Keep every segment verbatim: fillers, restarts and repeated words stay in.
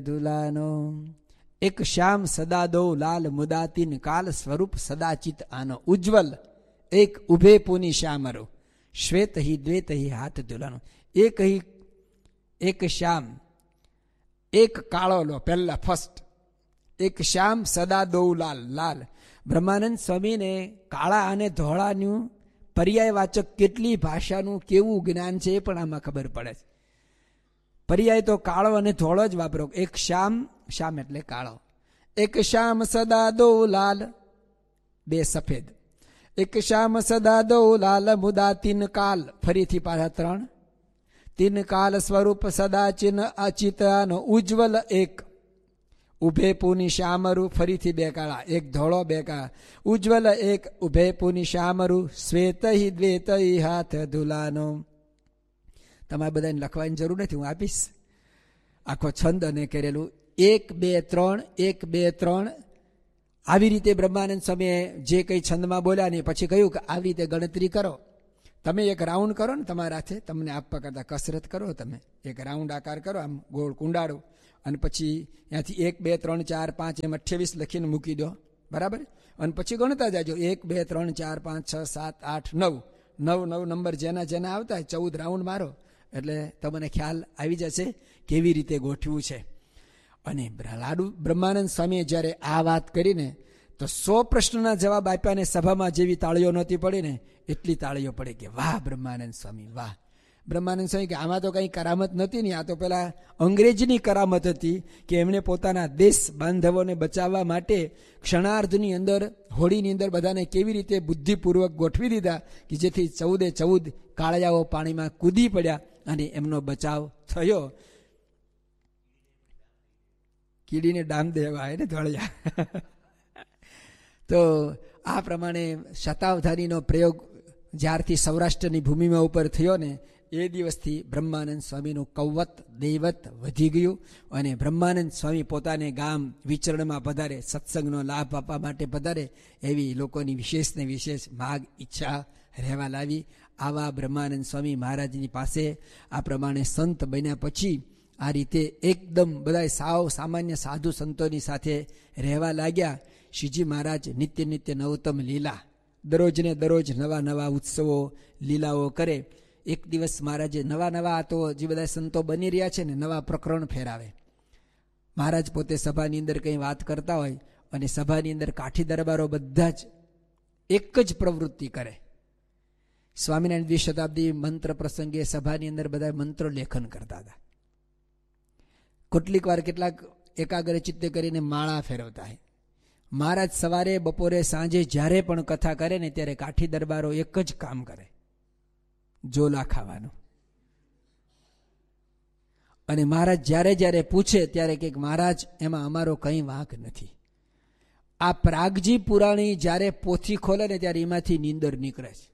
દુલાનો એક શ્યામ સદા દો લાલ મુદાતીન કાલ સ્વરૂપ સદાચિત આનો ઉજ્જવલ એક ઉભે પુની શ્યામરો શ્વેત હિ દ્વેત હિ હાથ દુલાનો. એક હિ એક શ્યામ એક કાળો લો પહેલા ફર્સ્ટ એક શ્યામ સદા દો લાલ લાલ. બ્રહ્માનંદ સ્વામીને કાળા અને ધોળાનું પર્યાયવાચક કેટલી ભાષાનું કેવું જ્ઞાન છે એ પણ આમાં ખબર પડે છે. પર્યાય તો કાળો અને ધોળો જ વાપરો. એક શ્યામ શ્યામ એટલે કાળો. એક શ્યામ સદા દો લાલ બે સફેદ. એક શ્યામ સદા દો લાલ મુદા તીન કાલ ફરીથી પાછા ત્રણ. તીન કાલ સ્વરૂપ સદા ચિન્હ અચિતાનો ઉજ્જવલ એક ઉભે પુની શ્યામરુ ફરીથી બે કાળા એક ધોળો બે કાળા ઉજ્જવલ એક ઉભે પુની શ્યામરુ શ્વેત હિ દ્વેત હિ હાથ ધુલાનો. તમારે બધાને લખવાની જરૂર નથી, હું આપીશ આખો છંદ અને કરેલું. એક બે ત્રણ એક બે ત્રણ આવી રીતે બ્રહ્માનંદ સ્વામીએ જે કંઈ છંદમાં બોલ્યા ને પછી કહ્યું કે આવી રીતે ગણતરી કરો. તમે એક રાઉન્ડ કરો ને તમારા હાથે, તમને આપવા કરતા કસરત કરો, તમે એક રાઉન્ડ આકાર કરો આમ ગોળ કુંડાળો અને પછી ત્યાંથી એક બે ત્રણ ચાર પાંચ એમ અઠ્યાવીસ લખીને મૂકી દો, બરાબર. અને પછી ગણતા જાજો એક બે ત્રણ ચાર પાંચ છ સાત આઠ નવ નવ નવ નંબર જેના જેના આવતા હોય ચૌદ રાઉન્ડ મારો એટલે તમને ખ્યાલ આવી જશે કેવી રીતે ગોઠવું છે. અને લાડુ બ્રહ્માનંદ સ્વામીએ જ્યારે આ વાત કરીને તો સો પ્રશ્નના જવાબ આપ્યા ને સભામાં જેવી તાળીઓ નહોતી પડી ને એટલી તાળીઓ પડી કે વાહ બ્રહ્માનંદ સ્વામી વાહ. બ્રહ્માનંદ સ્વામી કે આમાં તો કંઈ કરામત નહોતી ને, આ તો પેલા અંગ્રેજની કરામત હતી કે એમણે પોતાના દેશ બાંધવોને બચાવવા માટે ક્ષણાર્ધની અંદર હોળીની અંદર બધાને કેવી રીતે બુદ્ધિપૂર્વક ગોઠવી દીધા કે જેથી ચૌદે ચૌદ કાળિયાઓ પાણીમાં કૂદી પડ્યા અને એમનો બચાવ થયો. કીડીને ડામ દેવા એને ધોળિયા. તો આ પ્રમાણે શતાવધાનીનો પ્રયોગ જ્યારથી સૌરાષ્ટ્રની ભૂમિમાં ઉપર થયો ને એ દિવસથી બ્રહ્માનંદ સ્વામીનું કૌવત દૈવત વધી ગયું. અને બ્રહ્માનંદ સ્વામી પોતાને ગામ વિચરણમાં પધારે, સત્સંગનો લાભ આપવા માટે પધારે એવી લોકોની વિશેષ ને વિશેષ માગ ઈચ્છા રહેવા લાવી. આવા બ્રહ્માનંદ સ્વામી મહારાજની પાસે આ પ્રમાણે સંત બન્યા પછી આ રીતે એકદમ બધા સાવ સામાન્ય સાધુ સંતોની સાથે રહેવા લાગ્યા. શ્રીજી મહારાજ નિત્ય નિત્ય નવતમ લીલા, દરરોજને દરરોજ નવા નવા ઉત્સવો લીલાઓ કરે. એક દિવસ મહારાજે નવા નવા તો જે બધા સંતો બની રહ્યા છે ને નવા પ્રકરણ ફેરાવે. મહારાજ પોતે સભાની અંદર કંઈ વાત કરતા હોય અને સભાની અંદર કાઠી દરબારો બધા જ એક જ પ્રવૃત્તિ કરે. સ્વામિનારાયણ દ્વિશતાબ્દી મંત્ર પ્રસંગે સભાની અંદર બધા મંત્રો લેખન કરતા હતા. કેટલીક વાર કેટલાક એકાગ્ર ચિત્તે કરીને માળા ફેરવતા હોય. મહારાજ સવારે બપોરે સાંજે જ્યારે પણ કથા કરે ને ત્યારે કાઠી દરબારો એક જ કામ કરે, જોલા ખાવાનું. અને મહારાજ જ્યારે જ્યારે પૂછે ત્યારે કે મહારાજ એમાં અમારો કંઈ વાંક નથી. આ પ્રાગજી પુરાણી જ્યારે પોથી ખોલે ને ત્યારે એમાંથી નીંદર નીકળે છે.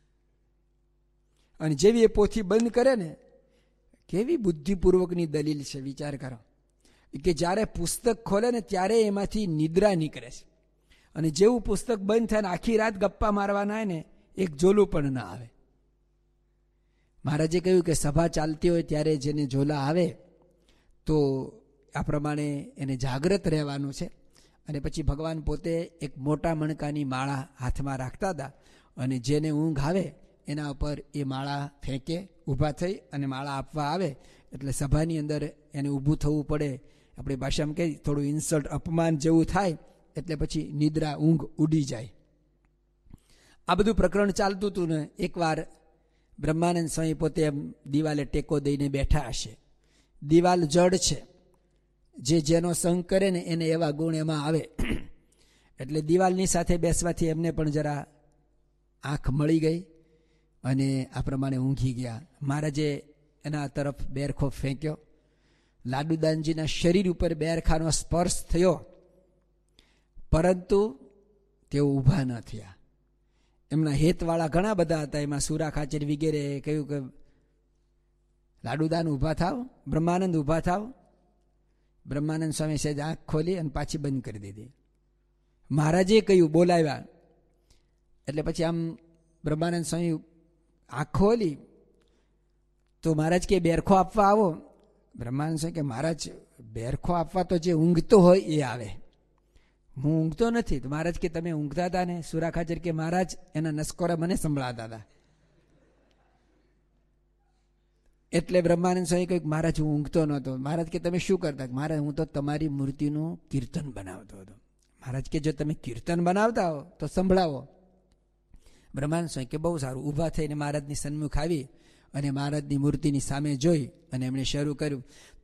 અને જેવી એ પોથી બંધ કરે ને કેવી બુદ્ધિપૂર્વકની દલીલ છે, વિચાર કરો કે જ્યારે પુસ્તક ખોલે ને ત્યારે એમાંથી નિદ્રા નીકળે છે. અને જેવું પુસ્તક બંધ થાય ને આખી રાત ગપ્પા મારવાના હોય ને એક જોલું પણ ના આવે. મહારાજે કહ્યું કે સભા ચાલતી હોય ત્યારે જેને જોલા આવે તો આ પ્રમાણે એને જાગ્રત રહેવાનું છે. અને પછી ભગવાન પોતે એક મોટા મણકાની માળા હાથમાં રાખતા હતા અને જેને ઊંઘ આવે એના ઉપર એ માળા ફેંકે, ઊભા થઈ અને માળા આપવા આવે એટલે સભાની અંદર એને ઊભું થવું પડે. આપણી ભાષામાં કહી થોડું ઇન્સલ્ટ અપમાન જેવું થાય એટલે પછી નિદ્રા ઊંઘ ઉડી જાય. આ બધું પ્રકરણ ચાલતું હતું ને એકવાર બ્રહ્માનંદ સ્વામી પોતે એમ દિવાલે ટેકો દઈને બેઠા હશે. દિવાલ જડ છે, જે જેનો સંગ કરે ને એને એવા ગુણ એમાં આવે. એટલે દિવાલની સાથે બેસવાથી એમને પણ જરા આંખ મળી ગઈ અને આ પ્રમાણે ઊંઘી ગયા. મહારાજે એના તરફ બેરખો ફેંક્યો. લાડુદાનજીના શરીર ઉપર બેરખાનો સ્પર્શ થયો પરંતુ તેઓ ઊભા ન થયા. એમના હેતવાળા ઘણા બધા હતા, એમાં સુરા ખાચર વગેરે કહ્યું કે લાડુદાન ઊભા થાવ, બ્રહ્માનંદ ઊભા થાવ. બ્રહ્માનંદ સ્વામી સહેજ આંખ ખોલી અને પાછી બંધ કરી દીધી. મહારાજે કહ્યું, બોલાવ્યા એટલે પછી આમ બ્રહ્માનંદ સ્વામી આંખ ખોલી તો મહારાજ કે બેરખો આપવા આવો. બ્રહ્માનંદ સ્વામી કે મહારાજ બેરખો આપવા તો જે ઊંઘતો હોય એ આવે. હું ઊંઘતો નથી. તો મહારાજ કે તમે ઊંઘતા હતા ને? સુરા ખાચર કે મહારાજ એના નસકોરા મને સંભળાતા હતા. એટલે બ્રહ્માનંદ સ્વામી કહ્યું મહારાજ હું ઊંઘતો નહોતો. મહારાજ કે તમે શું કરતા? મહારાજ હું તો તમારી મૂર્તિનું કીર્તન બનાવતો હતો. મહારાજ કે જો તમે કીર્તન બનાવતા હો તો સંભળાવો. બ્રહ્માનંદ સ્વામી કે બહુ સારું. ઊભા થઈને મહારાજની સન્મુખ આવી અને મહારાજની મૂર્તિની સામે જોઈ અને એમણે શરૂ કર્યું.